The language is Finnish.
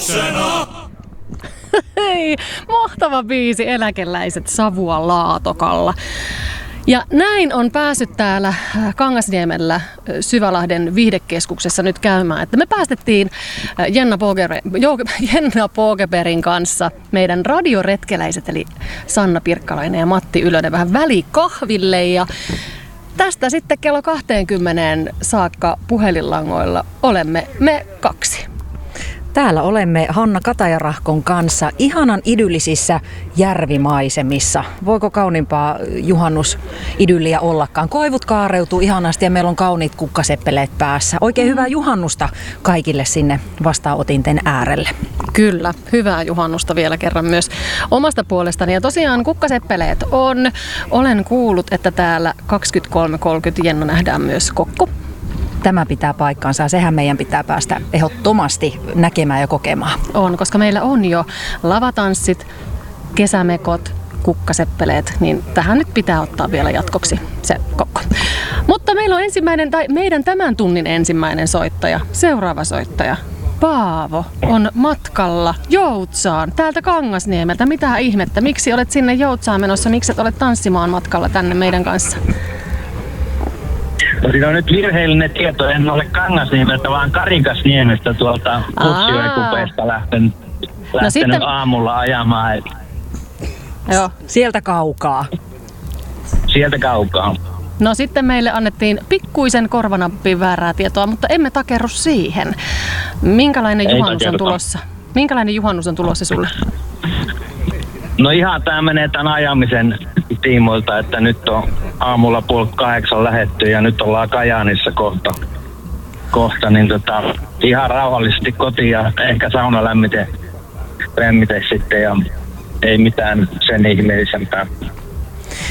Lapsena! Hei, mahtava biisi Eläkeläiset Savua Laatokalla. Ja näin on päässyt täällä Kangasniemellä Syvälahden viihdekeskuksessa nyt käymään, että me päästettiin Jenna Pågebergin kanssa meidän radioretkeläiset, eli Sanna Pirkkalainen ja Matti Ylönen vähän välikahville. Ja tästä sitten kello 20 saakka puhelinlangoilla olemme me kaksi. Täällä olemme Hanna Katajarahkon kanssa ihanan idyllisissä järvimaisemissa. Voiko kauniimpaa juhannusidylliä ollakaan? Koivut kaareutuu ihanasti ja meillä on kauniit kukkaseppeleet päässä. Oikein hyvää juhannusta kaikille sinne vastaanotinten äärelle. Kyllä, hyvää juhannusta vielä kerran myös omasta puolestani. Ja tosiaan kukkaseppeleet olen kuullut, että täällä 23.30 Jenna nähdään myös kokko. Tämä pitää paikkaansa. Sehän meidän pitää päästä ehdottomasti näkemään ja kokemaan. On, koska meillä on jo lavatanssit, kesämekot, kukkaseppeleet, niin tähän nyt pitää ottaa vielä jatkoksi se kokko. Mutta meillä on meidän tämän tunnin ensimmäinen soittaja, seuraava soittaja. Paavo on matkalla Joutsaan, täältä Kangasniemeltä. Mitä ihmettä? Miksi olet sinne Joutsaan menossa? Miksi et ole tanssimaan matkalla tänne meidän kanssa? No, siinä on nyt virheellinen tieto. En ole Kangasniemeltä, vaan Karikasniemestä tuolta Utsjoen-kupeesta lähtenyt sitten aamulla ajamaan. Joo, sieltä kaukaa. Sieltä kaukaa. No sitten meille annettiin pikkuisen korvanappin väärää tietoa, mutta emme takerru siihen. Minkälainen juhannus on tulossa sulle? No ihan tää menee tämän ajamisen tiimoilta, että nyt on aamulla 7:30 lähetty ja nyt ollaan Kajaanissa kohta niin ihan rauhallisesti kotiin ja ehkä sauna lämmite sitten ja ei mitään sen ihmeellisempää.